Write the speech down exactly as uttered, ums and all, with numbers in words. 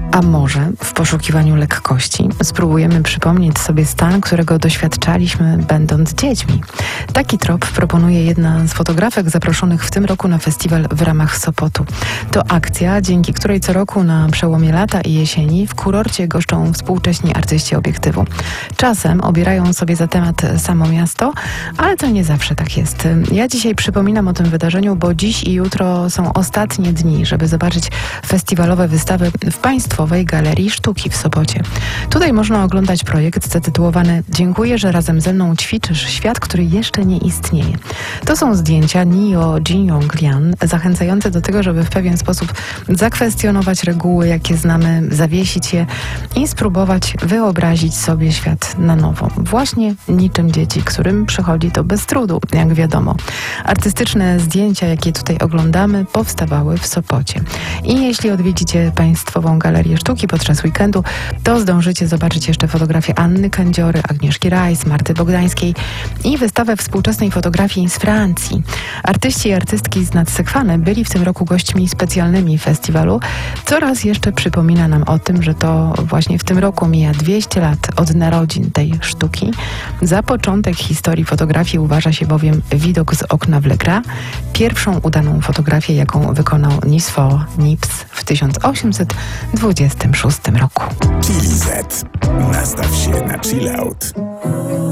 A może w poszukiwaniu lekkości spróbujemy przypomnieć sobie stan, którego doświadczaliśmy będąc dziećmi. Taki trop proponuje jedna z fotografek zaproszonych w tym roku na festiwal w ramach Sopotu. To akcja, dzięki której co roku na przełomie lata i jesieni w kurorcie goszczą współcześni artyści obiektywu. Czasem obierają sobie za temat samo miasto, ale to nie zawsze tak jest. Ja dzisiaj przypominam o tym wydarzeniu, bo dziś i jutro są ostatnie dni, żeby zobaczyć festiwalowe wystawy w Państwowej Galerii Sztuki w Sopocie. Tutaj można oglądać projekt zatytułowany „Dziękuję, że razem ze mną ćwiczysz świat, który jeszcze nie istnieje”. To są zdjęcia Nio Jinyoung Lian, zachęcające do tego, żeby w pewien sposób zakwestionować reguły, jakie znamy, zawiesić je i spróbować wyobrazić sobie świat na nowo. Właśnie niczym dzieci, którym przychodzi to bez trudu, jak wiadomo. Artystyczne zdjęcia, jakie tutaj oglądamy, powstawały w Sopocie. I jeśli odwiedzicie Państwową Galerię Sztuki podczas weekendu, to zdążycie zobaczyć jeszcze fotografię Anny Kędziory, Agnieszki Rajs, Marty Bogdańskiej i wystawę współczesnej fotografii z Francji. Artyści i artystki z Nadsekwany byli w tym roku gośćmi specjalnymi festiwalu. Coraz jeszcze przypomina nam o tym, że to właśnie w tym roku mija dwieście lat od narodzin tej sztuki. Za początek historii fotografii uważa się bowiem widok z okna w Le Gras, pierwszą udaną fotografię, jaką wykonał Nicolas Niepce w tysiąc osiemset dwudziestym szóstym roku. Chili Z. Nastaw się na chill out.